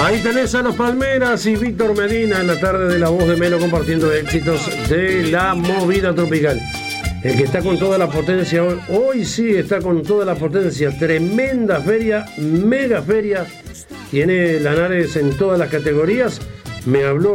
Ahí tenés a los Palmeras y Víctor Medina en la tarde de La Voz de Melo compartiendo éxitos de la movida tropical. El que está con toda la potencia hoy sí está con toda la potencia. Tremenda feria, mega feria. Tiene Lanares en todas las categorías. Me habló